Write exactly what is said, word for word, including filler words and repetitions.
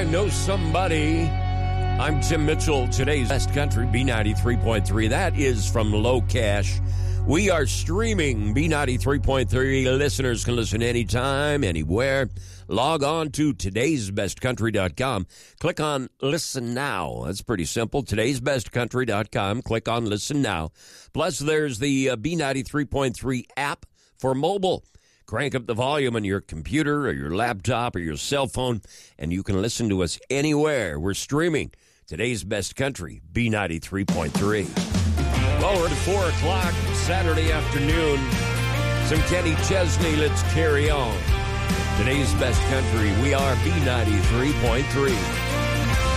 I know somebody. I'm Tim Mitchell. Today's Best Country, B ninety-three point three. That is from Low Cash. We are streaming B ninety-three point three. Listeners can listen anytime, anywhere. Log on to todays best country dot com. Click on Listen Now. That's pretty simple. todays best country dot com. Click on Listen Now. Plus, there's the uh, B ninety-three point three app for mobile. Crank up the volume on your computer or your laptop or your cell phone, and you can listen to us anywhere. We're streaming Today's Best Country, B ninety-three point three. Well, we're at four o'clock Saturday afternoon. Some Kenny Chesney, let's carry on. Today's Best Country, we are B ninety-three point three.